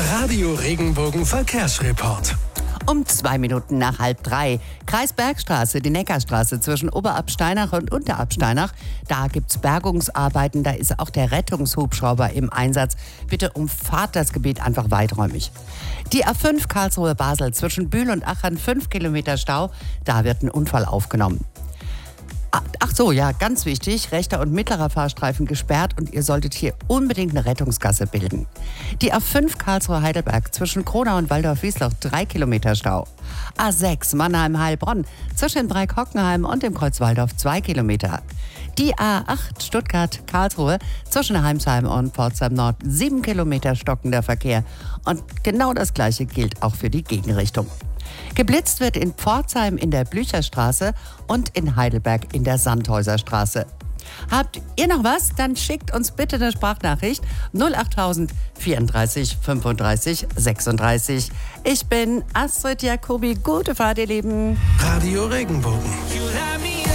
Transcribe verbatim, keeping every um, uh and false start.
Radio Regenbogen Verkehrsreport. Um zwei Minuten nach halb drei. Kreisbergstraße, die Neckarstraße zwischen Oberabsteinach und Unterabsteinach. Da gibt's Bergungsarbeiten, da ist auch der Rettungshubschrauber im Einsatz. Bitte umfahrt das Gebiet einfach weiträumig. Die A fünf Karlsruhe-Basel zwischen Bühl und Achern, fünf Kilometer Stau. Da wird ein Unfall aufgenommen. Ach so, ja, ganz wichtig, rechter und mittlerer Fahrstreifen gesperrt und ihr solltet hier unbedingt eine Rettungsgasse bilden. Die A fünf Karlsruhe-Heidelberg zwischen Kronau und Waldorf-Wiesloch, drei Kilometer Stau. A sechs Mannheim-Heilbronn zwischen Breik-Hockenheim und dem Kreuz Waldorf, zwei Kilometer. Die A acht Stuttgart-Karlsruhe zwischen Heimsheim und Pforzheim Nord, sieben Kilometer stockender Verkehr. Und genau das Gleiche gilt auch für die Gegenrichtung. Geblitzt wird in Pforzheim in der Blücherstraße und in Heidelberg in der Sandhäuserstraße. Habt ihr noch was? Dann schickt uns bitte eine Sprachnachricht null achttausend vierunddreißig fünfunddreißig sechsunddreißig. Ich bin Astrid Jacobi. Gute Fahrt, ihr Lieben. Radio Regenbogen.